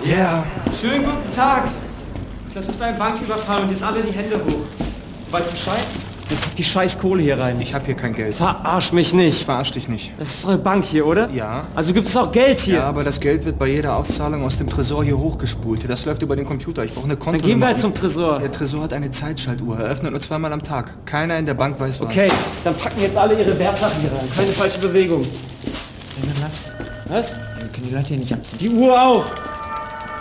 Yeah. Schönen guten Tag. Das ist ein Banküberfall und jetzt alle die Hände hoch. Weißt du Bescheid? Jetzt pack die scheiß Kohle hier rein. Ich hab hier kein Geld. Verarsch mich nicht. Ich verarsch dich nicht. Das ist eure Bank hier, oder? Ja. Also gibt es auch Geld hier? Ja, aber das Geld wird bei jeder Auszahlung aus dem Tresor hier hochgespult. Das läuft über den Computer. Ich brauche eine Kontonummer. Dann gehen wir halt zum Tresor. Der Tresor hat eine Zeitschaltuhr. Er öffnet nur 2-mal am Tag. Keiner in der Bank weiß wann. Okay, dann packen jetzt alle ihre Wertsachen hier rein. Keine falsche Bewegung. Dann lass. Was? Dann können die Leute hier nicht abziehen. Die Uhr auch.